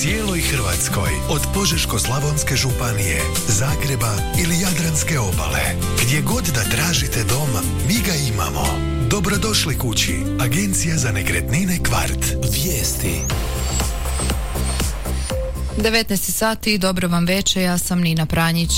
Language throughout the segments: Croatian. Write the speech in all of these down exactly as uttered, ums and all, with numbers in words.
cijeloj Hrvatskoj, od Požeško-slavonske županije, Zagreba ili Jadranske obale. Gdje god da tražite dom, mi ga imamo. Dobrodošli kući. Agencija za nekretnine Kvart. Vijesti. devetnaest sati, dobro vam večer, ja sam Nina Pranjić.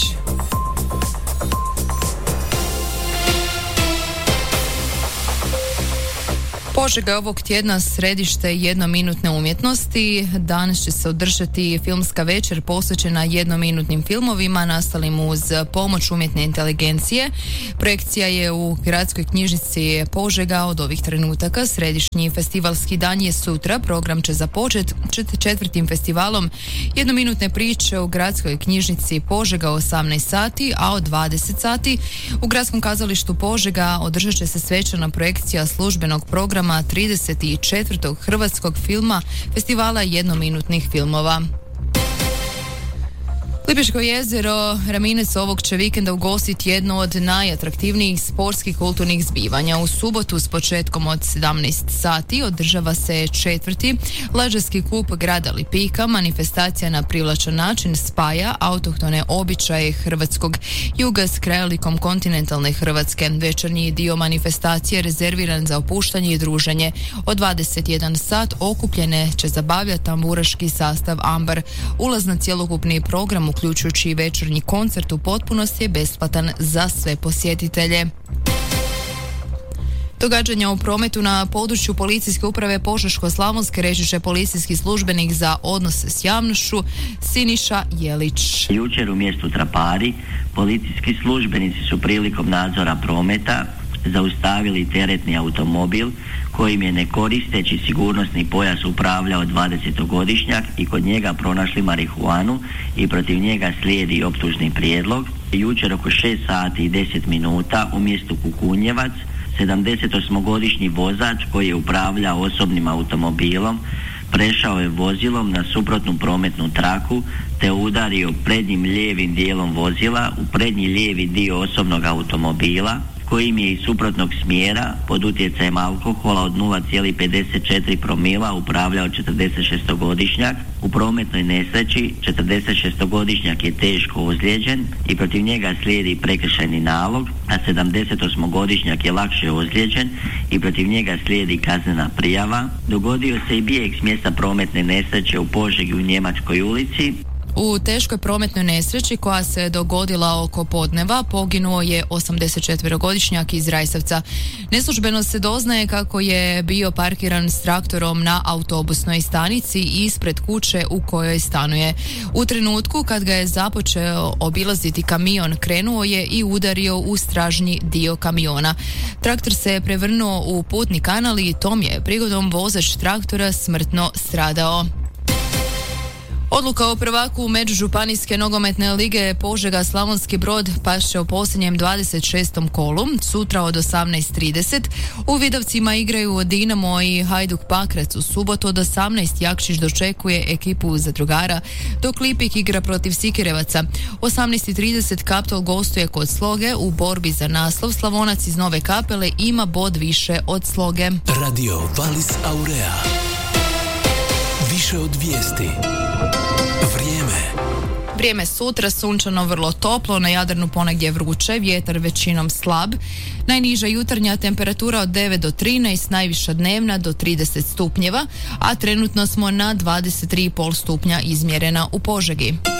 Požega je ovog tjedna središte jednominutne umjetnosti. Danas će se održati filmska večer posvećena jednominutnim filmovima nastalim uz pomoć umjetne inteligencije. Projekcija je u Gradskoj knjižnici Požega od ovih trenutaka. Središnji festivalski dan je sutra. Program će započeti četvrtim festivalom jednominutne priče u Gradskoj knjižnici Požega u osamnaest sati, a od dvadeset sati u Gradskom kazalištu Požega održat će se svečana projekcija službenog programa trideset četvrtog hrvatskog filma festivala jednominutnih filmova. Lipiško jezero Raminec ovog će vikenda ugostiti jedno od najatraktivnijih sportskih kulturnih zbivanja. U subotu s početkom od sedamnaest sati održava se četvrti lađarski kup grada Lipika. Manifestacija na privlačan način spaja autohtone običaje hrvatskog juga s krajolikom kontinentalne Hrvatske. Večernji dio manifestacije rezerviran za opuštanje i druženje. Od dvadeset jedan sat okupljene će zabavljati tamburaški sastav Ambar. Ulaz na cjelokupni program uključujući i večernji koncert u potpunosti je besplatan za sve posjetitelje. Događanja u prometu na području policijske uprave Požeško-slavonske reći će policijski službenik za odnose s javnošću Siniša Jelić. Jučer u mjestu Trapari policijski službenici su prilikom nadzora prometa zaustavili teretni automobil kojim je ne koristeći sigurnosni pojas upravljao dvadesetogodišnjak i kod njega pronašli marihuanu i protiv njega slijedi optužni prijedlog. Jučer oko šest sati i deset minuta u mjestu Kukunjevac sedamdesetosmogodišnji vozač koji je upravljao osobnim automobilom prešao je vozilom na suprotnu prometnu traku te udario prednjim lijevim dijelom vozila u prednji lijevi dio osobnog automobila kojim je iz suprotnog smjera pod utjecajem alkohola od nula zarez pedeset četiri promila upravljao četrdesetšestogodišnjak. U prometnoj nesreći četrdesetšestogodišnjak je teško ozlijeđen i protiv njega slijedi prekršajni nalog, a sedamdesetosmogodišnjak je lakše ozlijeđen i protiv njega slijedi kaznena prijava. Dogodio se i bijeg s mjesta prometne nesreće u Požegi u Njemačkoj ulici. U teškoj prometnoj nesreći koja se dogodila oko podneva poginuo je osamdesetčetverogodišnjak iz Rajsevca. Neslužbeno se doznaje kako je bio parkiran s traktorom na autobusnoj stanici ispred kuće u kojoj stanuje. U trenutku kad ga je započeo obilaziti kamion, krenuo je i udario u stražnji dio kamiona. Traktor se je prevrnuo u putni kanal i tom je prigodom vozač traktora smrtno stradao. Odluka o prvaku međužupanijske nogometne lige Požega Slavonski Brod paše u posljednjem dvadeset šestom kolu. Sutra od osamnaest trideset u Vidovcima igraju Dinamo i Hajduk Pakrac. U subotu od osamnaest Jakšić dočekuje ekipu zadrugara, dok Lipik igra protiv Sikirevaca. osamnaest trideset Kaptol gostuje kod Sloge. U borbi za naslov Slavonac iz Nove Kapele ima bod više od Sloge. Radio Valis Aurea. Više od vijesti. Vrijeme. Vrijeme sutra sunčano, vrlo toplo, na Jadranu ponegdje vruće, vjetar većinom slab. Najniža jutarnja temperatura od devet do trinaest, najviša dnevna do trideset stupnjeva, a trenutno smo na dvadeset tri zarez pet stupnja izmjerena u Požegi.